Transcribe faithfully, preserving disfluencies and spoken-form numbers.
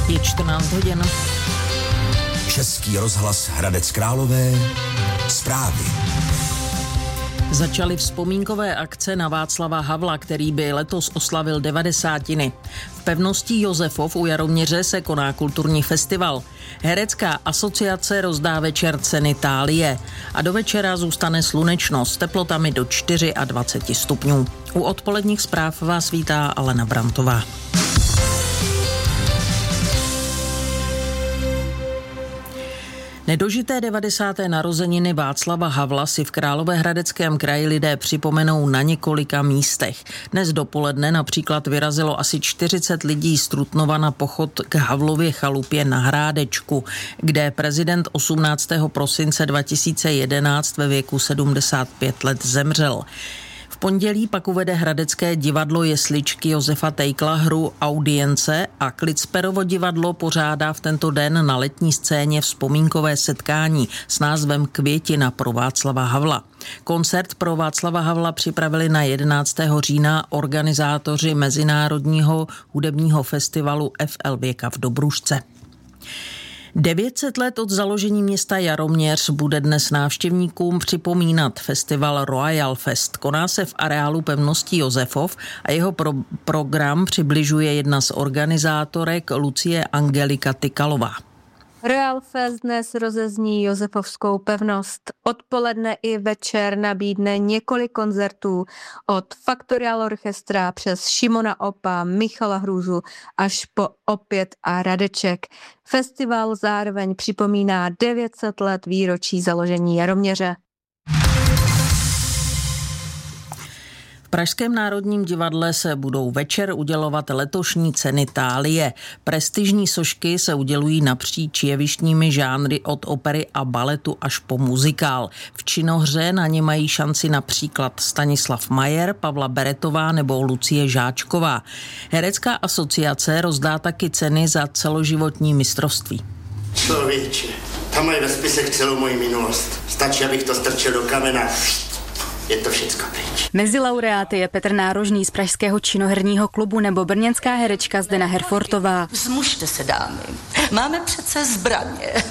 Je čtrnáct hodin. Český rozhlas Hradec Králové. Zprávy. Začaly vzpomínkové akce na Václava Havla, který by letos oslavil devadesátiny. V pevnosti Josefov u Jaroměře se koná kulturní festival. Herecká asociace rozdá večer ceny Thálie a do večera zůstane slunečno s teplotami do dvacet čtyři stupňů. U odpoledních zpráv vás vítá Alena Brantová. Nedožité devadesáté narozeniny Václava Havla si v Královéhradeckém kraji lidé připomenou na několika místech. Dnes dopoledne například vyrazilo asi čtyřicet lidí z Trutnova na pochod k Havlově chalupě na Hrádečku, kde prezident osmnáctého prosince dva tisíce jedenáct ve věku sedmdesát pět let zemřel. V pondělí pak uvede Hradecké divadlo jesličky Josefa Tejkla hru Audience a Klicperovo divadlo pořádá v tento den na letní scéně vzpomínkové setkání s názvem Květina pro Václava Havla. Koncert pro Václava Havla připravili na jedenáctého října organizátoři Mezinárodního hudebního festivalu F L Věka v Dobrušce. devět set let od založení města Jaroměř bude dnes návštěvníkům připomínat festival Royal Fest. Koná se v areálu pevnosti Josefov a jeho pro- program přibližuje jedna z organizátorek Lucie Angelika Tykalová. Royal Fest dnes rozezní Josefovskou pevnost. Odpoledne i večer nabídne několik koncertů od Faktorial Orchestra přes Šimona Opa, Michala Hrůzu až po Opět a Radeček. Festival zároveň připomíná devět set let výročí založení Jaroměře. V Pražském národním divadle se budou večer udělovat letošní ceny Thálie. Prestižní sošky se udělují napříč jevištními žánry od opery a baletu až po muzikál. V činohře na ně mají šanci například Stanislav Majer, Pavla Beretová nebo Lucie Žáčková. Herecká asociace rozdá taky ceny za celoživotní mistrovství. Člověče, tam mají ve spisech celou moji minulost. Stačí, abych to strčil do kamena. Je to všecko pryč. Mezi laureáty je Petr Nárožný z pražského činoherního klubu nebo brněnská herečka Zdena Herfortová. Vzmužte se, dámy. Máme přece zbraně.